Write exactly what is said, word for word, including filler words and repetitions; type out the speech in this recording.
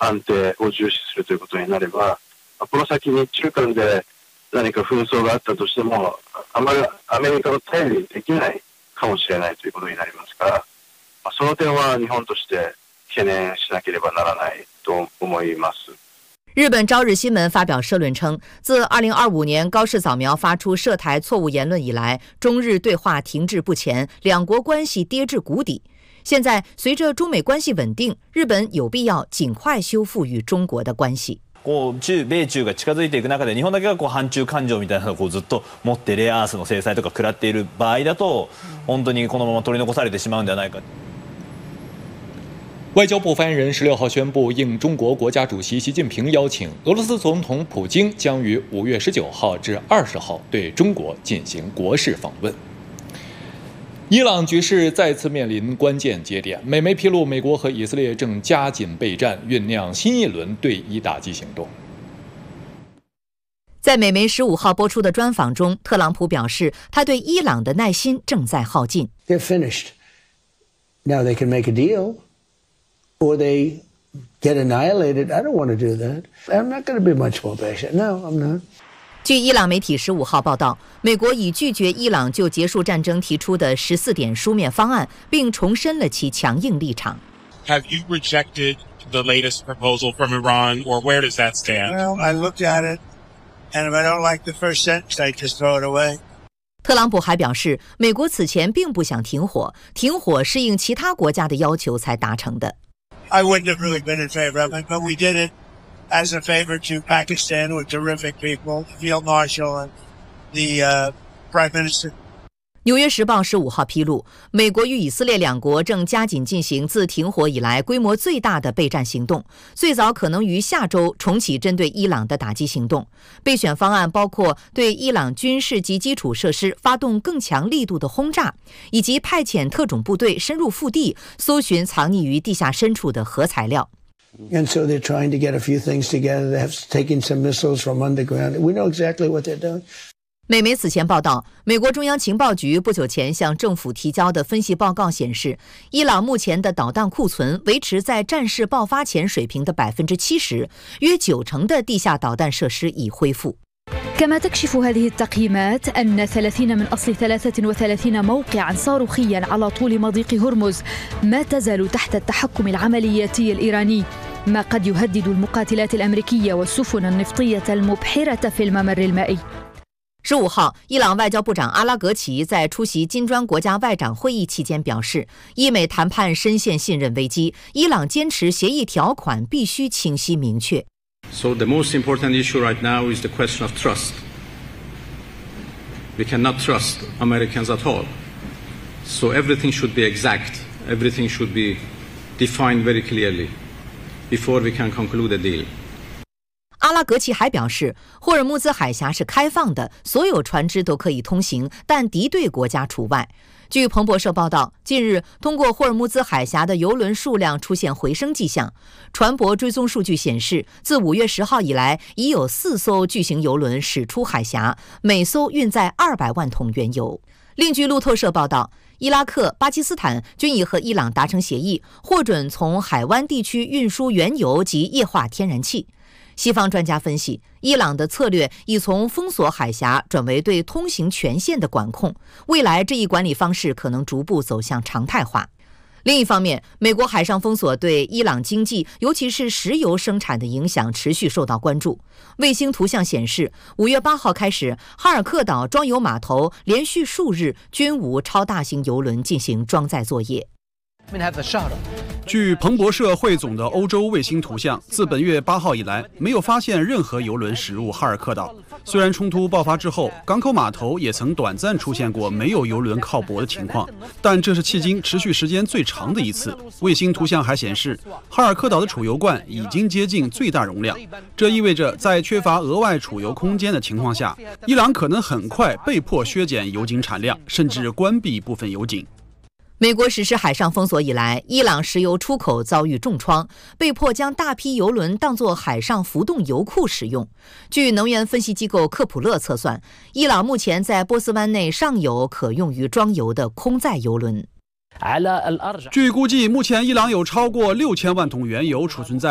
安定を重視するということになれば、この先日中間で何か紛争があったとしても、あまりアメリカの頼りにできないかもしれないということになりますから、その点は日本として懸念しなければならないと思います。 日本朝日新闻发表社论称，自二零二五年高市早苗发出涉台错误言论以来，中日对话停滞不前，两国关系跌至谷底。现在随着中美关系稳定，日本有必要尽快修复与中国的关系。 こう中米中が近づいていく中で日本だけがこう反中感情みたいなのをこうずっと持ってレアアースの制裁とか食らっている場合だと、本当にこのまま取り残されてしまうんではないか。 外交部发言人十六号宣布，应中国国家主席习近平邀请，俄罗斯总统普京将于五月十九号至二十号对中国进行国事访问。伊朗局势再次面临关键节点，美媒披露，美国和以色列正加紧备战，酝酿新一轮对伊打击行动。 在美媒十五号播出的专访中，特朗普表示，他对伊朗的耐心正在耗尽。 They're finished. Now they can make a deal, or they get annihilated. I don't want to do that. I'm not going to be much more patient. No, I'm not. 据伊朗媒体十五号报道，美国已拒绝伊朗就结束战争提出的十四点书面方案，并重申了其强硬立场。 Have you rejected the latest proposal from Iran, or where does that stand? Well, I looked at it, and if I don't like the first sentence, I just throw it away. 特朗普还表示，美国此前并不想停火，停火是应其他国家的要求才达成的。 I wouldn't have really been in favor of it, but we did it as a favor to Pakistan with terrific people, Field Marshal and the uh, Prime Minister. 纽约时报十五号披露，美国与以色列两国正加紧进行自停火以来规模最大的备战行动，最早可能于下周重启针对伊朗的打击行动。备选方案包括对伊朗军事及基础设施发动更强力度的轰炸，以及派遣特种部队深入腹地，搜寻藏匿于地下深处的核材料。 And so they're trying to get a few things together. They have taken some missiles from underground. We know exactly what they're doing. 美媒此前报道，美国中央情报局不久前向政府提交的分析报告显示，伊朗目前的导弹库存维持在战事爆发前水平的百分之七十，约九成的地下导弹设施已恢复。 كما تكشف هذه التقييمات أن ثلاثين من أصل ثلاثة وثلاثين موقعا صاروخيا على طول مضيق هرمز ما تزال تحت التحكم العملياتي الإيراني، ما قد يهدد المقاتلات الأمريكية والسفن النفطية المبحرة في الممر المائي。 十五号，伊朗外交部长阿拉格齐在出席金砖国家外长会议期间表示，伊美谈判深陷信任危机，伊朗坚持协议条款必须清晰明确。 So the most important issue right now is the question of trust. We cannot trust Americans at all. So everything should be exact. Everything should be defined very clearly before we can conclude a deal. 阿拉格齐还表示，霍尔木兹海峡是开放的，所有船只都可以通行，但敌对国家除外。据彭博社报道，近日通过霍尔木兹海峡的邮轮数量出现回升迹象。船舶追踪数据显示，自五月十号以来，已有四艘巨型邮轮驶出海峡，每艘运载二百万桶原油。另据路透社报道，伊拉克、巴基斯坦均已和伊朗达成协议，获准从海湾地区运输原油及液化天然气。西方专家分析，伊朗的策略已从封锁海峡转为对通行权限的管控，未来这一管理方式可能逐步走向常态化。另一方面，美国海上封锁对伊朗经济，尤其是石油生产的影响持续受到关注。卫星图像显示，五月八号开始，哈尔克岛装油码头连续数日均无超大型油轮进行装载作业。 据彭博社汇总的欧洲卫星图像，自本月八号以来，没有发现任何油轮驶入哈尔克岛。虽然冲突爆发之后，港口码头也曾短暂出现过没有油轮靠泊的情况，但这是迄今持续时间最长的一次。卫星图像还显示，哈尔克岛的储油罐已经接近最大容量，这意味着在缺乏额外储油空间的情况下，伊朗可能很快被迫削减油井产量，甚至关闭部分油井。 美国实施海上封锁以来，伊朗石油出口遭遇重创，被迫将大批油轮当作海上浮动油库使用。据能源分析机构科普勒测算，伊朗目前在波斯湾内尚有可用于装油的空载油轮。 据估计，目前伊朗有超过六千万桶原油储存在